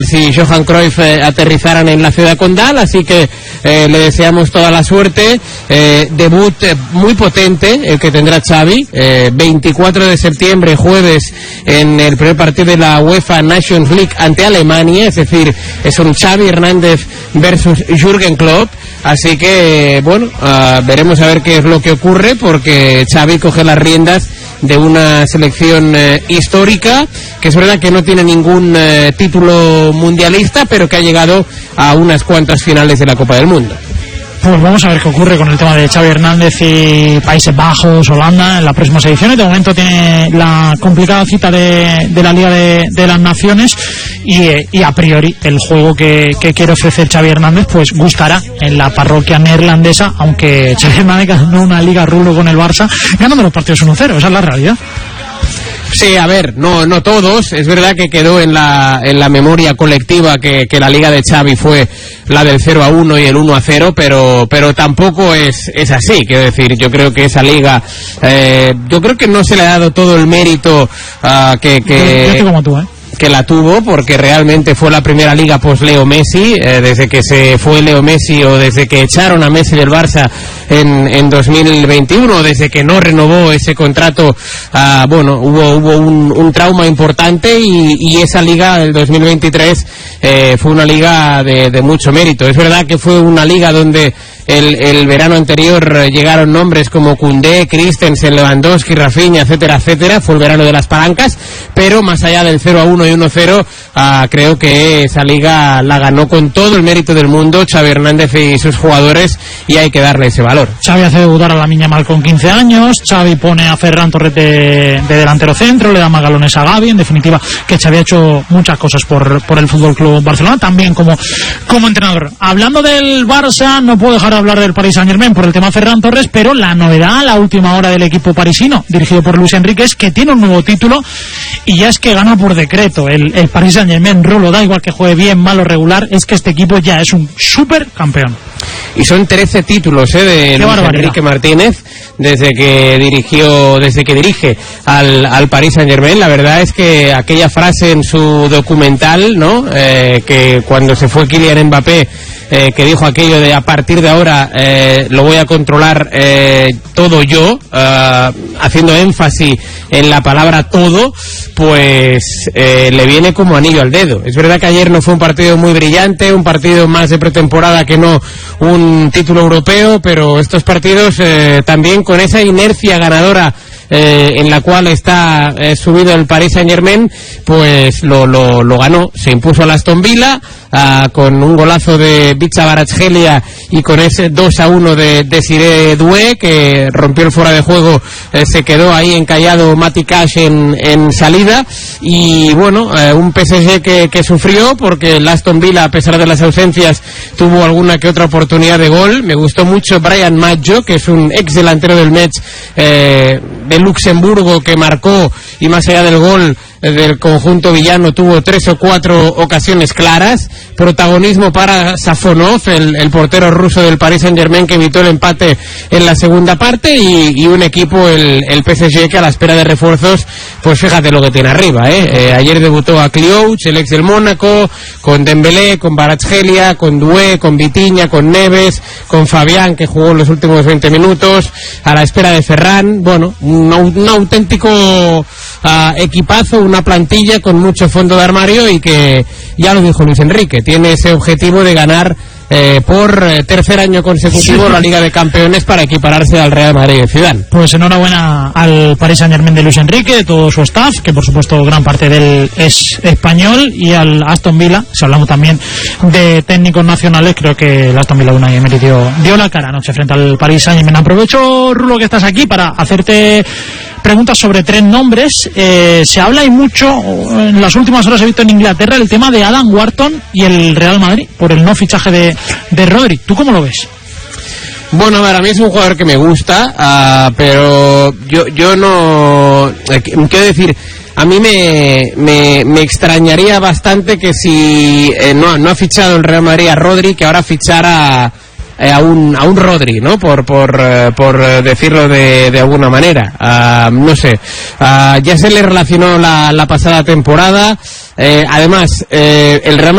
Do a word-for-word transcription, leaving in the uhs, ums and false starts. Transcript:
si Johan Cruyff eh, aterrizaran en la ciudad condal, así que eh, le deseamos toda la suerte. Eh, debut eh, muy potente el que tendrá Xavi, eh, veinticuatro de septiembre, jueves, en el primer partido de la UEFA Nations League ante Alemania, es decir, es un Xavi Hernández versus Jürgen Klopp. Así que, bueno, uh, veremos a ver qué es lo que ocurre, porque Xavi coge las riendas de una selección eh, histórica, que es verdad que no tiene ningún eh, título mundialista, pero que ha llegado a unas cuantas finales de la Copa del Mundo. Pues vamos a ver qué ocurre con el tema de Xavi Hernández y Países Bajos, Holanda, en las próximas ediciones. De momento tiene la complicada cita de, de la Liga de, de las Naciones y, y a priori el juego que, que quiere ofrecer Xavi Hernández pues gustará en la parroquia neerlandesa, aunque Xavi Hernández ganó una Liga Rulo con el Barça ganando los partidos uno cero, esa es la realidad. Sí, a ver, no no todos, es verdad que quedó en la en la memoria colectiva que, que la liga de Xavi fue la del cero a uno y el uno a cero, pero pero tampoco es es así, quiero decir, yo creo que esa liga, eh, yo creo que no se le ha dado todo el mérito uh, que... que... Yo, yo estoy como tú, ¿eh? que la tuvo, porque realmente fue la primera liga post Leo Messi, eh, desde que se fue Leo Messi o desde que echaron a Messi del Barça en, en dos mil veintiuno, desde que no renovó ese contrato, uh, bueno, hubo hubo un, un trauma importante y, y esa liga del dos mil veintitrés eh, fue una liga de, de mucho mérito. Es verdad que fue una liga donde El, el verano anterior llegaron nombres como Koundé, Christensen, Lewandowski, Rafinha, etcétera, etcétera. Fue el verano de las palancas, pero más allá del cero a uno y uno cero, uh, creo que esa liga la ganó con todo el mérito del mundo Xavi Hernández y sus jugadores, y hay que darle ese valor. Xavi hace debutar a Lamine Yamal con quince años, Xavi pone a Ferran Torres de, de delantero centro, le da más galones a Gavi. En definitiva, que Xavi ha hecho muchas cosas por, por el Fútbol Club Barcelona, también como, como entrenador. Hablando del Barça, no puedo dejar de hablar del Paris Saint-Germain por el tema Ferran Torres, pero la novedad a la última hora del equipo parisino, dirigido por Luis Enrique, es que tiene un nuevo título, y ya es que gana por decreto el, el Paris Saint-Germain. Rolo, da igual que juegue bien, mal o regular, es que este equipo ya es un super campeón. Y son trece títulos eh, de Luis Enrique Martínez desde que dirigió, desde que dirige al, al Paris Saint-Germain. La verdad es que aquella frase en su documental, ¿no? Eh, que cuando se fue Kylian Mbappé, eh, que dijo aquello de a partir de ahora eh, lo voy a controlar eh, todo yo, eh, haciendo énfasis en la palabra todo, pues eh, le viene como anillo al dedo. Es verdad que ayer no fue un partido muy brillante, un partido más de pretemporada que no un título europeo, pero estos partidos eh, también con esa inercia ganadora eh, en la cual está eh, subido el Paris Saint-Germain, pues lo, lo, lo ganó, se impuso al Aston Villa uh, con un golazo de Bicha Kvaratskhelia y con ese dos a uno de Desiré Doué, que rompió el fuera de juego, eh, se quedó ahí encallado Mati Cash en, en salida, y bueno, eh, un P S G que, que sufrió, porque el Aston Villa, a pesar de las ausencias, tuvo alguna que otra oportunidad de gol. Me gustó mucho Brian Maggio, que es un ex delantero del Metz eh, de Luxemburgo, que marcó, y más allá del gol del conjunto villano tuvo tres o cuatro ocasiones claras. Protagonismo para Safonov, el, el portero ruso del Paris Saint-Germain, que evitó el empate en la segunda parte, y, y un equipo, el, el P S G, que a la espera de refuerzos, pues fíjate lo que tiene arriba, ¿eh? Eh, ayer debutó a Kliouch, el ex del Mónaco, con Dembélé, con Kvaratskhelia, con Doué, con Vitinha, con Neves, con Fabián, que jugó los últimos veinte minutos, a la espera de Ferran. Bueno, un, un auténtico uh, equipazo, una plantilla con mucho fondo de armario, y que, ya lo dijo Luis Enrique, tiene ese objetivo de ganar eh, por eh, tercer año consecutivo sí. la Liga de Campeones, para equipararse al Real Madrid de Zidane. Pues enhorabuena al Paris Saint-Germain de Luis Enrique, de todo su staff, que por supuesto gran parte de él es español, y al Aston Villa. Si hablamos también de técnicos nacionales, creo que el Aston Villa Unai Emery dio, dio la cara anoche frente al Paris Saint-Germain. Aprovecho, Rulo, que estás aquí para hacerte preguntas sobre tres nombres. Eh, se habla y mucho, en las últimas horas he visto en Inglaterra, el tema de Adam Wharton y el Real Madrid por el no fichaje de, de Rodri. ¿Tú cómo lo ves? Bueno, para mí es un jugador que me gusta, uh, pero yo yo no... Eh, quiero decir, a mí me, me, me extrañaría bastante que si eh, no, no ha fichado el Real Madrid a Rodri, que ahora fichara a un a un Rodri, ¿no? Por por uh, por decirlo de, de alguna manera. Uh, no sé. Uh, ya se le relacionó la, la pasada temporada. Eh, además, eh, el Real